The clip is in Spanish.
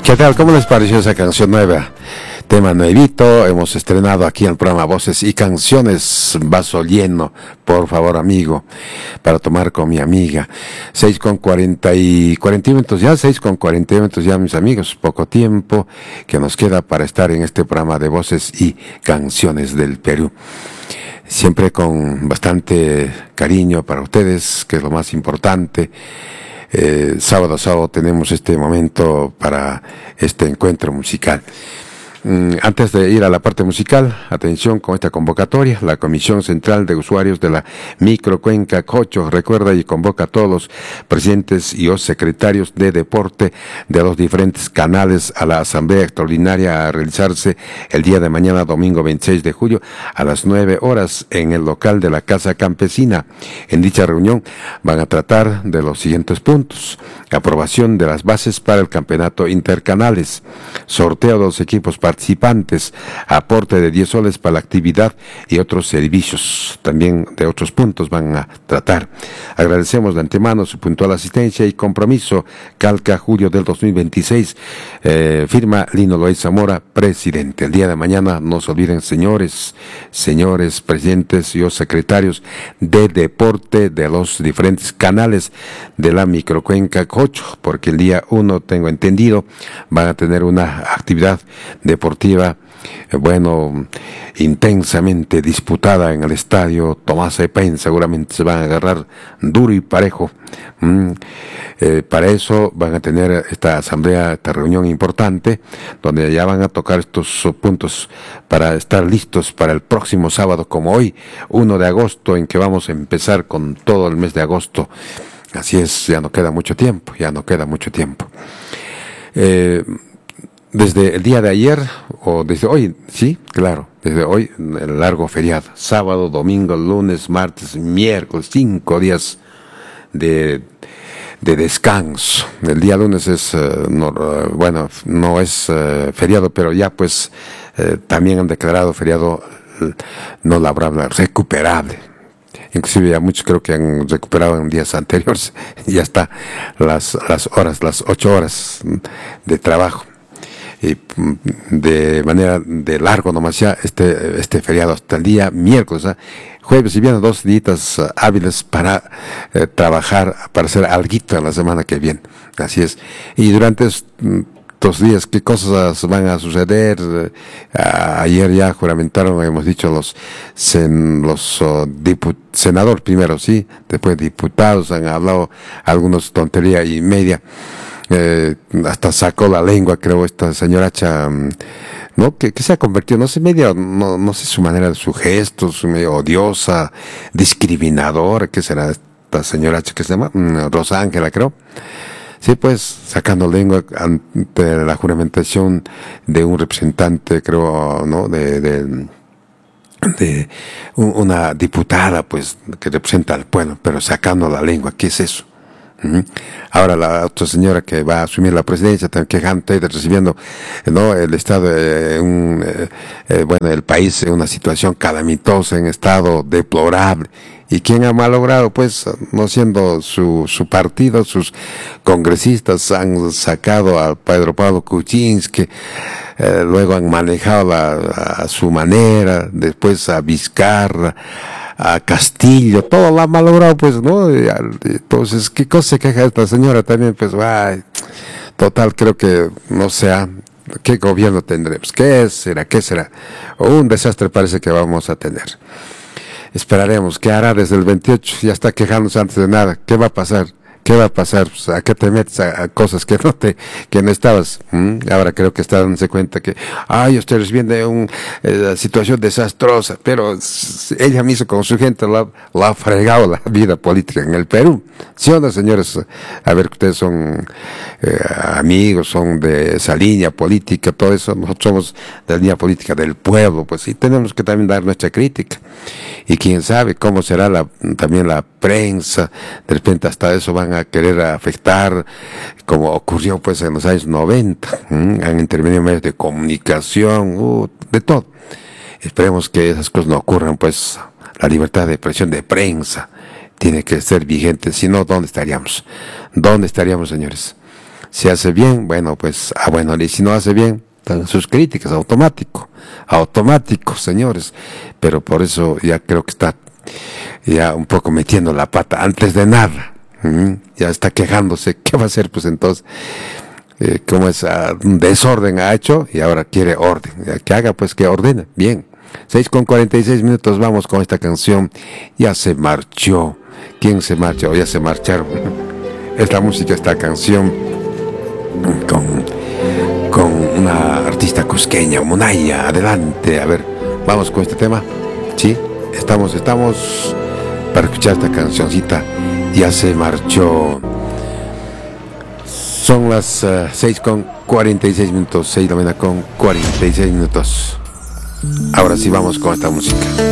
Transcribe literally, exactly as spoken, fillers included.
¿Qué tal? ¿Cómo les pareció esa canción nueva? Tema nuevito, hemos estrenado aquí en el programa Voces y Canciones, vaso lleno, por favor amigo, para tomar con mi amiga. seis con cuarenta y cuarenta minutos ya, seis con cuarenta minutos ya, mis amigos, poco tiempo que nos queda para estar en este programa de Voces y Canciones del Perú. Siempre con bastante cariño para ustedes, que es lo más importante. Eh, sábado a sábado tenemos este momento para este encuentro musical. Antes de ir a la parte musical, atención con esta convocatoria. La Comisión Central de Usuarios de la Microcuenca Cocho recuerda y convoca a todos los presidentes y los secretarios de deporte de los diferentes canales a la asamblea extraordinaria a realizarse el día de mañana, domingo veintiséis de julio, a las nueve horas en el local de la Casa Campesina. En dicha reunión van a tratar de los siguientes puntos: aprobación de las bases para el campeonato intercanales, sorteo de los equipos participantes, aporte de diez soles para la actividad y otros servicios. También de otros puntos van a tratar. Agradecemos de antemano su puntual asistencia y compromiso. Calca, julio del dos mil veintiséis. Eh, firma Lino Loaiza Zamora, presidente. El día de mañana, no se olviden, señores, señores presidentes y los secretarios de deporte de los diferentes canales de la Microcuenca Cocho, porque el día uno, tengo entendido, van a tener una actividad deportiva deportiva, eh, bueno, intensamente disputada en el estadio Tomás Epén. Seguramente se van a agarrar duro y parejo. Mm, eh, para eso van a tener esta asamblea, esta reunión importante, donde ya van a tocar estos puntos para estar listos para el próximo sábado, como hoy, uno de agosto, en que vamos a empezar con todo el mes de agosto. Así es, ya no queda mucho tiempo, ya no queda mucho tiempo. Eh, Desde el día de ayer, o desde hoy, sí, claro, desde hoy, el largo feriado, sábado, domingo, lunes, martes, miércoles, cinco días de, de descanso. El día lunes es, uh, no, uh, bueno, no es uh, feriado, pero ya pues uh, también han declarado feriado uh, no laborable, recuperable. Inclusive ya muchos creo que han recuperado en días anteriores, ya está las, las horas, las ocho horas de trabajo. Y de manera de largo nomás ya este este feriado hasta el día miércoles, ¿eh? Jueves y viernes, dos días uh, hábiles para eh, trabajar, para hacer alguito en la semana que viene. Así es. Y durante estos días, ¿qué cosas van a suceder? Uh, ayer ya juramentaron, hemos dicho, los sen, los uh, diput, senadores primero, sí, después diputados, han hablado algunos tontería y media. Eh, hasta sacó la lengua, creo, esta señoracha, ¿no? Que, que se ha convertido, no sé, medio, no, no sé su manera de su gesto, su medio odiosa, discriminadora. ¿Qué será esta señoracha que se llama? Rosa Ángela, creo. Sí, pues, sacando lengua ante la juramentación de un representante, creo, ¿no? De, de, de una diputada, pues, que representa al pueblo, pero sacando la lengua. ¿Qué es eso? Ahora la otra señora que va a asumir la presidencia, quejante, recibiendo, ¿no?, el estado, eh, un, eh, eh, bueno, el país en una situación calamitosa, en estado deplorable. ¿Y quién ha malogrado? Pues, no siendo su, su partido, sus congresistas han sacado a Pedro Pablo Kuczynski, eh, luego han manejado la, a su manera, después a Vizcarra, a Castillo, todo lo ha malogrado, pues, ¿no? Entonces, ¿qué cosa se queja esta señora también? Pues, ay, total, creo que, no sé, ¿qué gobierno tendremos? ¿Qué será? ¿Qué será? Un desastre parece que vamos a tener. Esperaremos. ¿Qué hará desde el veintiocho? Ya está quejándose antes de nada. ¿Qué va a pasar? ¿Qué va a pasar? Pues, ¿a qué te metes a, a cosas que no te, que no estabas? ¿Mm? Ahora creo que está dándose cuenta que, ay, ustedes vienen de una eh, situación desastrosa, pero ella misma con su gente la, la ha fregado la vida política en el Perú. ¿Sí o no, señores? A ver, ustedes son eh, amigos, son de esa línea política, todo eso. Nosotros somos de la línea política del pueblo, pues sí, tenemos que también dar nuestra crítica. Y quién sabe cómo será la, también la prensa, de repente hasta eso van a querer afectar, como ocurrió pues en los años noventa, ¿m? Han intervenido medios de comunicación, uh, de todo. Esperemos que esas cosas no ocurran, pues la libertad de expresión de prensa tiene que ser vigente, si no, ¿dónde estaríamos? ¿Dónde estaríamos, señores? Si hace bien, bueno, pues, ah, bueno, y si no hace bien, están sus críticas, automático, automático, señores. Pero por eso ya creo que está ya un poco metiendo la pata antes de nada. ¿Mm? Ya está quejándose. ¿Qué va a hacer? Pues entonces, eh, como es uh, un desorden ha hecho y ahora quiere orden. Ya, que haga, pues que ordene. Bien. seis con cuarenta y seis minutos, vamos con esta canción. Ya se marchó. ¿Quién se marcha? O ya se marcharon. Esta música, esta canción con, con una artista cusqueña, Monaya. Adelante, a ver, vamos con este tema. Sí, estamos, estamos para escuchar esta cancioncita. Ya se marchó. Son las uh, seis con cuarenta y seis minutos, seis de la mañana con cuarenta y seis minutos. Ahora sí vamos con esta música.